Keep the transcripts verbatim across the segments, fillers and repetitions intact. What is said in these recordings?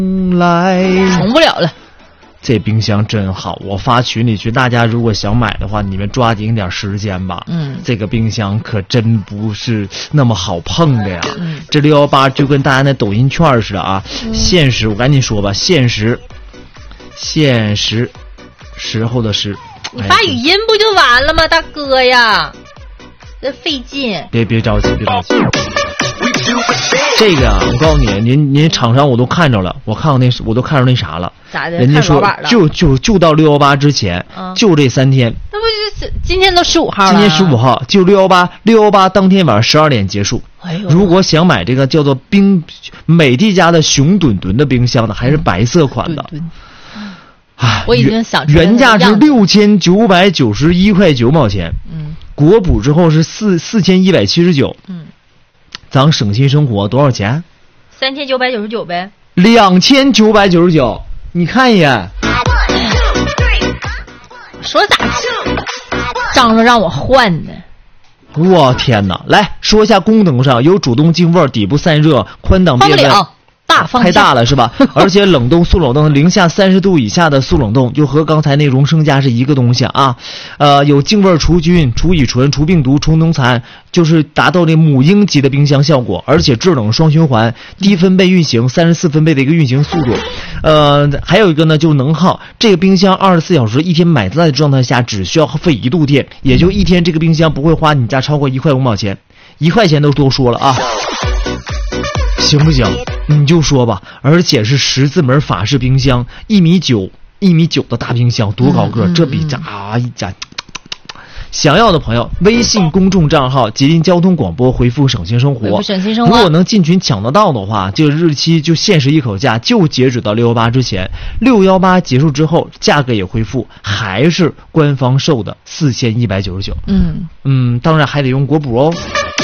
来重不了了。 这冰箱真好，我发群里去，大家如果想买的话，你们抓紧点时间吧。 嗯， 这个冰箱可真不是那么好碰的呀。 嗯， 这六一八就跟大家那抖音券似的啊。嗯、限时，我赶紧说吧，限时，限时，时候的时。 你发语音不就完了吗，大哥呀？这费劲。 别别着急，别着急。这个啊，我告诉你，您您厂商我都看着了，我看到那我都看着那啥了。 咋的？ 人家说就就就到六幺八之前，嗯、就这三天。 那不就是今天都十五号了？ 今天十五号，就六幺八，六幺八当天晚上十二点结束。 哎呦！ 如果想买这个叫做冰美的家的熊墩墩的冰箱的，还是白色款的。 嗯啊， 我已经想出原价是六千九百九十一块九毛钱， 嗯， 国补之后是四四千一百七十九， 嗯， 咱省心生活多少钱？ 三千九百九十九呗。 两千九百九十九，你看一眼。 说咋张罗让我换的？ 我天哪！来说一下功能上，有主动净味、底部散热、宽档变温。 大方太大了是吧？而且冷冻速冷冻，零下三十度以下的速冷冻，就和刚才那荣升家是一个东西啊。呃，有净味除菌、除乙醇、除病毒、除农残，就是达到这母婴级的冰箱效果，而且制冷双循环，低分贝运行，三十四分贝的一个运行速度。呃，还有一个呢，就是能耗。这个冰箱二十四小时一天满载的状态下，只需要费一度电，也就一天这个冰箱不会花你家超过一块五毛钱，一块钱都多说了啊。行不行？你就说吧，而且是十字门法式冰箱，一米九，一米九的大冰箱，多高个？嗯嗯嗯这比啊一家。想要的朋友，微信公众账号吉林交通广播回复省心生活， 省心生活。 如果能进群抢得到的话，这个日期就限时一口价，就截止到六幺八之前。六幺八结束之后，价格也恢复，还是官方售的四千一百九十九。 嗯嗯，当然还得用国补哦。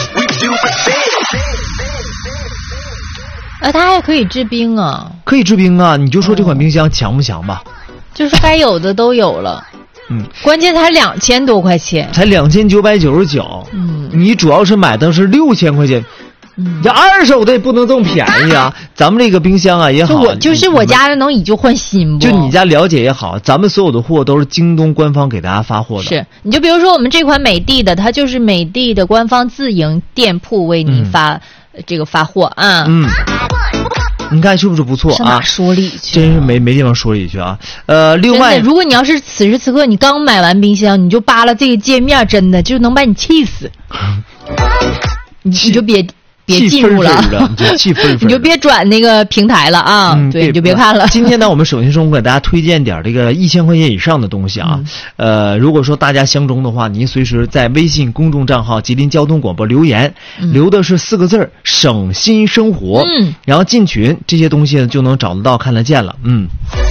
呃，它还可以制冰啊， 可以制冰啊！你就说这款冰箱强不强吧？ 就是该有的都有了。 嗯， 关键才两千多块钱， 才两千九百九十九。 嗯， 你主要是买的是六千块钱， 嗯， 这二手的也不能这么便宜啊！咱们这个冰箱啊也好， 就我就是我家的能以旧换新不？ 就你家了解也好，咱们所有的货都是京东官方给大家发货的。 是，你就比如说我们这款美的的，它就是美的的官方自营店铺为你发、嗯、这个发货啊。 嗯。你看是不是不错啊？ 上哪说理去？ 真是没没地方说理去啊！呃，另外， 如果你要是此时此刻你刚买完冰箱，你就扒拉这个界面，真的就能把你气死。你你就别别进入了， 你就气愤愤， 你就别转那个平台了啊！嗯、对，你就别看了。 今天呢，我们省心生活给大家推荐点这个一千块钱以上的东西啊。嗯、呃，如果说大家相中的话，您随时在微信公众账号吉林交通广播留言，嗯、留的是四个字儿“省心生活”， 嗯，然后进群，这些东西就能找得到、看得见了，嗯。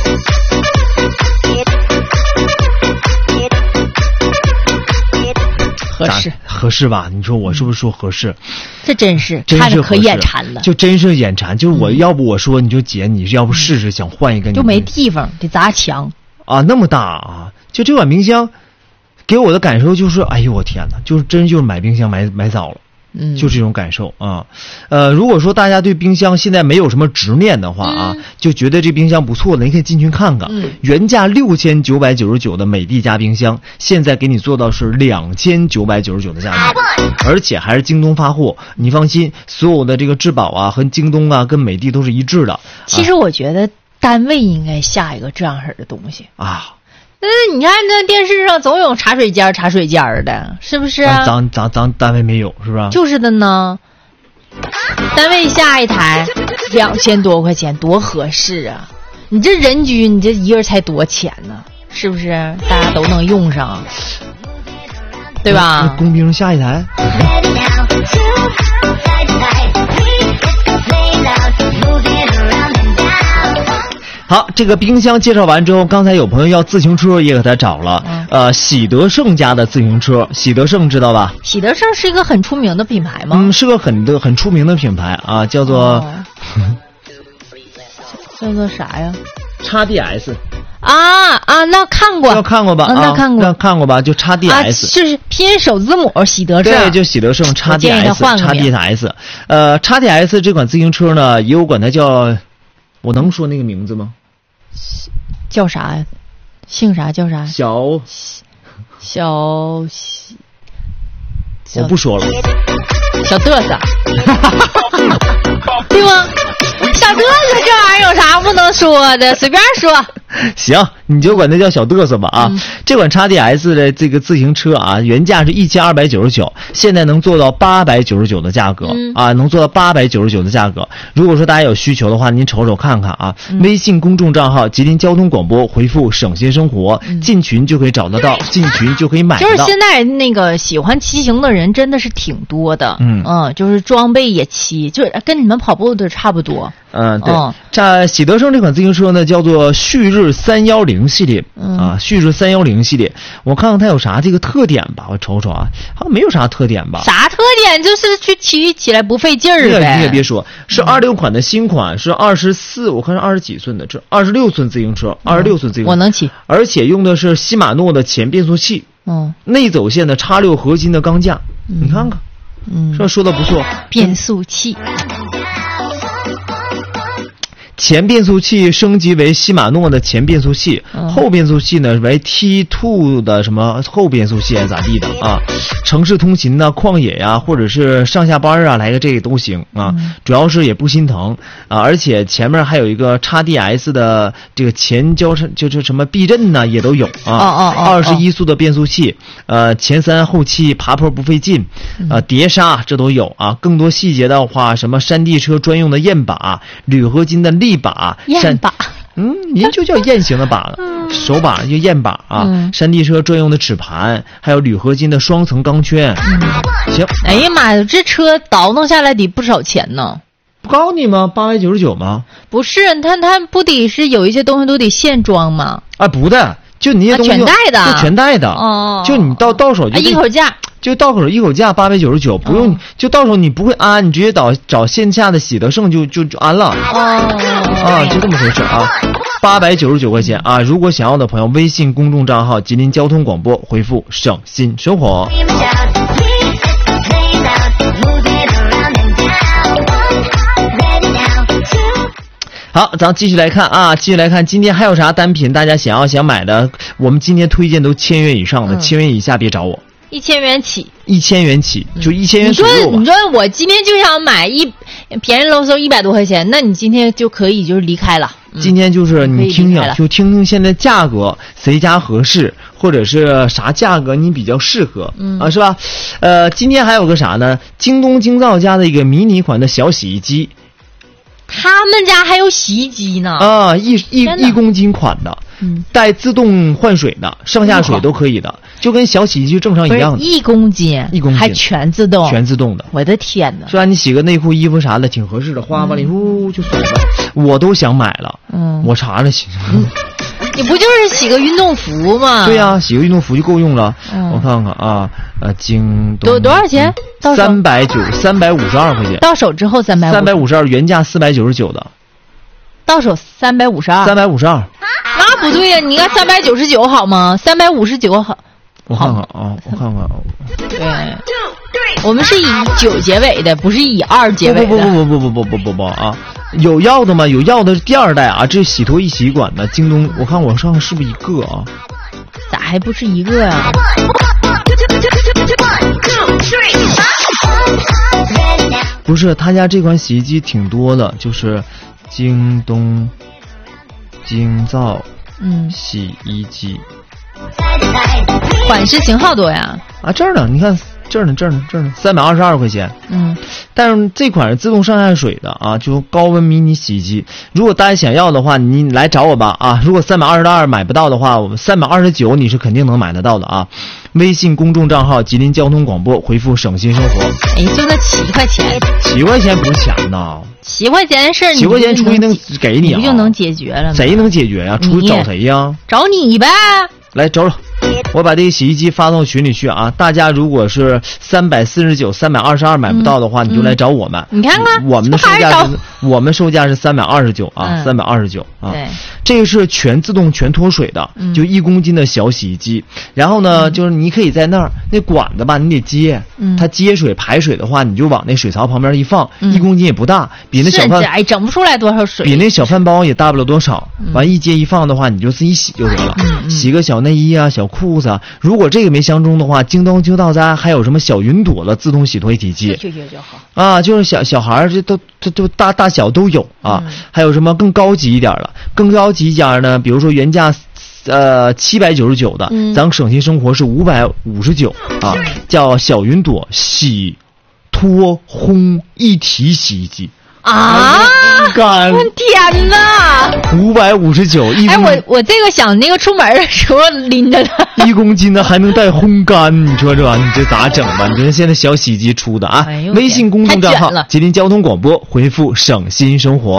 合适合适吧？你说我是不是说合适？ 这真是真是看着可眼馋了， 就真是眼馋。就是我、嗯、要不我说你就姐，你要不试试、嗯、想换一个， 就没地方得砸墙啊！那么大啊！就这款冰箱，给我的感受就是，哎呦我天哪，就是真就是买冰箱买买早了。嗯，就这种感受啊，呃，如果说大家对冰箱现在没有什么执念的话啊，嗯、就觉得这冰箱不错的，你可以进群看看。嗯，原价六千九百九十九的美的家冰箱，现在给你做到是两千九百九十九的价格，而且还是京东发货。你放心，所有的这个质保啊，和京东啊，跟美的都是一致的。 其实我觉得单位应该下一个这样式的东西啊。 那你看，那电视上总有茶水间茶水间的，是不是、啊？ 咱咱咱单位没有，是不是？ 就是的呢。单位下一台两千多块钱，多合适啊！你这人均，你这一个人才多钱呢？是不是？大家都能用上，对吧？ 工兵下一台。好，这个冰箱介绍完之后，刚才有朋友要自行车也给他找了，嗯、呃，喜德盛家的自行车，喜德盛知道吧？ 喜德盛是一个很出名的品牌吗？ 嗯，是个很的很出名的品牌啊，叫做、哦、 叫做啥呀 ？X D S 啊啊，那看过， 要看过吧？ 啊、那看过， 那看过吧？就 X D S，、 啊、就是拼音首字母喜德盛， 对，就喜德盛 X D S，X D S，呃 ，X D S 这款自行车呢，也有管它叫。 我能说那个名字吗？ 叫啥呀？姓啥叫啥？ 小小我不说了。 小嘚瑟，对吗？小嘚瑟这玩意儿有啥不能说的？随便说。 行，你就管它叫小嘚瑟吧啊！ 嗯、 这款 X D S 的这个自行车啊，原价是一千二百九十九，现在能做到八百九十九的价格、嗯、啊，能做到八百九十九的价格。如果说大家有需求的话，您瞅瞅看看啊。嗯、微信公众账号吉林交通广播，回复省心生活，嗯、进群就可以找得到，进群就可以买得到。 就是现在那个喜欢骑行的人真的是挺多的，嗯嗯，就是装备也骑，就是跟你们跑步的差不多。 嗯，对，这喜德盛这款自行车呢，叫做旭日三幺零系列、嗯、啊，旭日三幺零系列，我看看它有啥这个特点吧，我瞅瞅啊，好像没有啥特点吧？ 啥特点？就是去骑起来不费劲儿呗。 你也别说，是二六款的新款，是二十四，我看是二十几寸的，这二十六寸自行车，二十六寸自行车， 我能骑， 而且用的是禧玛诺的前变速器，嗯，内走线的叉六合金的钢架，嗯、你看看，嗯，这说的不错， 变速器。 前变速器升级为禧玛诺的前变速器，嗯、后变速器呢为 T 二 的什么后变速器咋地的啊？城市通勤呐、旷野呀、啊，或者是上下班啊，来个这个都行啊。嗯、主要是也不心疼啊，而且前面还有一个 X D S 的这个前交叉，就是什么避震呐也都有啊。 哦哦二十一速的变速器，呃，前三后七，爬坡不费劲，呃，碟刹这都有啊。更多细节的话，什么山地车专用的焰把、铝合金的立把、 焰把， 嗯，您就叫焰型的把了，嗯、手把就焰把啊。嗯、山地车专用的齿盘，还有铝合金的双层钢圈。嗯、行。 哎呀妈呀，这车倒腾下来得不少钱呢。 不告诉你吗？八百九十九吗？ 不是，他他不得是有一些东西都得现装吗？ 啊，不的，就你那东西、 啊、全带的， 就全带的。哦，就你到到手就、 啊、一口价。 就到手一口价八百九十九，不用、哦、就到手你不会安，你直接找找线下的喜德盛就就就安了。哦，啊，就这么回事啊，八百九十九块钱啊！如果想要的朋友，微信公众账号吉林交通广播，回复省心生活。好，咱继续来看啊，继续来看，今天还有啥单品大家想要想买的？我们今天推荐都千元以上的，千元以下别找我。 一千元起， 一千元起，就一千元左右吧。 你说，你说我今天就想买一便宜喽嗖一百多块钱，那你今天就可以就是离开了。 嗯、今天就是你听听，就听听现在价格谁家合适，或者是啥价格你比较适合，嗯啊，是吧？呃，今天还有个啥呢？京东京造家的一个迷你款的小洗衣机。 他们家还有洗衣机呢啊，一一一公斤款的，嗯，带自动换水的，上下水都可以的，就跟小洗衣机正常一样的。 一公斤， 一公斤还全自动， 全自动的。 我的天哪！ 是吧？你洗个内裤、衣服啥的，挺合适的，哗往里呼就甩了。我都想买了，嗯，我查了洗。 嗯你不就是洗个运动服吗？ 对呀、啊，洗个运动服就够用了。嗯、我看看啊，呃，京东多多少钱？ 三百九，三百五十二块钱。 到手之后三百， 三百五十二，原价四百九十九的。 到手三百五十二， 三百五十二。 那不对呀、啊，你看三百九十九好吗？三百五十九好。 我看看啊，我看看啊。 对，我们是以九结尾的，不是以二结尾的。 不不不不不不不不不啊！有要的吗？有要的是第二代啊，这是洗脱一洗管的，京东，我看我上是不是一个啊？ 咋还不是一个呀、啊？ 不是，他家这款洗衣机挺多的，就是京东京造嗯洗衣机。 款式型号多呀？ 啊，这儿呢，你看这儿呢，这儿呢，这儿呢，三百二十二块钱。嗯，但是这款是自动上下水的啊，就高温迷你洗衣机。如果大家想要的话，你来找我吧啊！如果三百二十二买不到的话，我们三百二十九你是肯定能买得到的啊。微信公众账号吉林交通广播，回复省心生活。 哎，就那七块钱， 七块钱不是钱呐。 七块钱的事儿， 七块钱出去能给你啊？ 不就能解决了吗？ 谁能解决呀、啊？出去找谁呀？ 找你呗。 来找找。 我把这个洗衣机发到群里去啊！大家如果是三百四十九、三百二十二买不到的话，嗯、你就来找我们。 你看看， 我们的售价是，我们售价是三百二十九啊，三百二十九啊。 对， 这个是全自动、全脱水的， 嗯、 就一公斤的小洗衣机。然后呢，嗯、就是你可以在那儿那管子吧，你得接， 嗯、 它接水排水的话，你就往那水槽旁边一放， 嗯、 一公斤也不大，比那小饭哎整不出来多少水， 比那小饭包也大不了多少。 嗯、 完一接一放的话，你就自己洗就得了， 嗯、 洗个小内衣啊、小裤子啊。如果这个没相中的话，京东、京道家还有什么小云朵的自动洗脱一体机， 就就就好啊，就是小小孩儿这都这都大大小都有啊。 嗯、 还有什么更高级一点的？更高级一点呢？比如说原价呃七百九十九的， 嗯、 咱省心生活是五百五十九啊，叫小云朵洗脱烘一体洗衣机。 啊！ 干！ 天哪！ 五百五十九一。 哎，我我这个想那个出门的时候拎着它， 一公斤的还能带烘干，你说这你这咋整吧？你说现在小洗衣机出的啊！ 哎、 微信公众账号吉林交通广播，回复省心生活。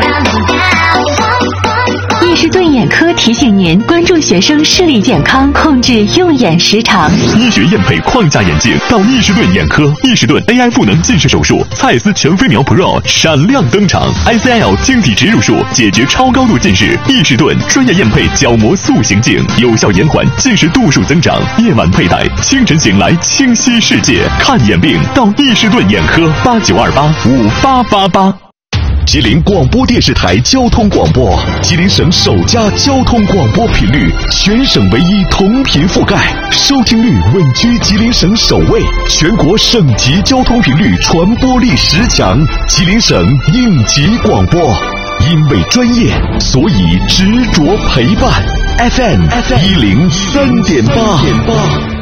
易士顿眼科提醒您关注学生视力健康，控制用眼时长。 医学验配框架眼镜到易士顿眼科，易士顿 A I 赋能近视手术，蔡司全飞秒 Pro 闪亮登场 ，I C L 晶体植入术解决超高度近视。易士顿专业验配角膜塑形镜，有效延缓近视度数增长。夜晚佩戴，清晨醒来清晰世界。看眼病到易士顿眼科，八九二八五八八八。吉林广播电视台交通广播，吉林省首家交通广播频率，全省唯一同频覆盖，收听率稳居吉林省首位，全国省级交通频率传播力十强，吉林省应急广播。因为专业，所以执着陪伴。F M 一零三点八。